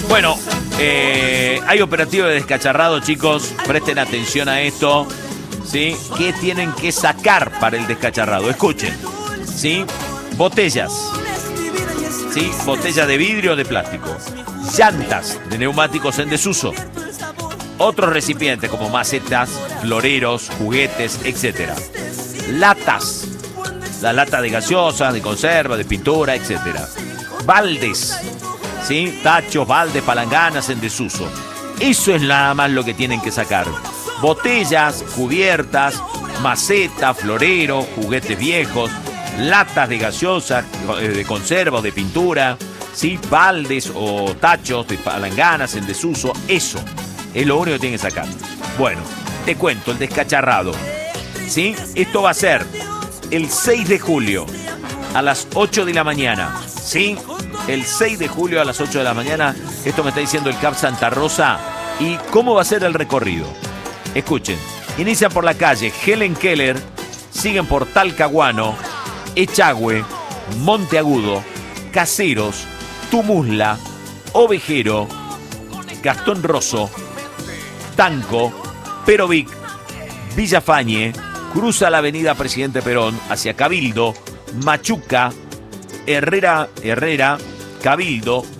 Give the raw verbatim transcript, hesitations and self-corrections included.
Bueno, eh, hay operativo de descacharrado, chicos. Presten atención a esto. ¿Sí? ¿Qué tienen que sacar para el descacharrado? Escuchen. ¿Sí? Botellas. ¿Sí? Botellas de vidrio o de plástico. Llantas de neumáticos en desuso. Otros recipientes como macetas, floreros, juguetes, etcétera. Latas. La lata de gaseosas, de conserva, de pintura, etcétera. Baldes. ¿Sí? Tachos, baldes, palanganas en desuso. Eso es nada más lo que tienen que sacar. Botellas, cubiertas, macetas, floreros, juguetes viejos, latas de gaseosas, de conserva o de pintura, ¿sí? Baldes o tachos de palanganas en desuso. Eso es lo único que tienen que sacar. Bueno, te cuento, el descacharrado. ¿Sí? Esto va a ser el seis de julio a las ocho de la mañana. ¿Sí? El seis de julio a las ocho de la mañana. Esto me está diciendo el C A P Santa Rosa. ¿Y cómo va a ser el recorrido? Escuchen. Inician por la calle Helen Keller. Siguen por Talcahuano, Echagüe, Monte Agudo, Caseros, Tumusla, Ovejero, Gastón Rosso, Tanco, Perovic, Villafañe. Cruza la avenida Presidente Perón hacia Cabildo, Machuca, Herrera, Herrera, Cabildo,